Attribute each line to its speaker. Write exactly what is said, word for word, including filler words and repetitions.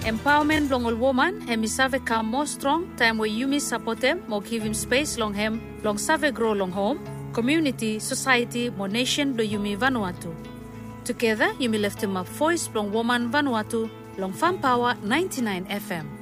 Speaker 1: Empowerment long all woman, hemi save come more strong, time where you miss support them, more give him space long him, long save grow long home, community, society, more nation do you me Vanuatu. Together, you me left him a voice long woman Vanuatu, long Farm Power ninety-nine F M.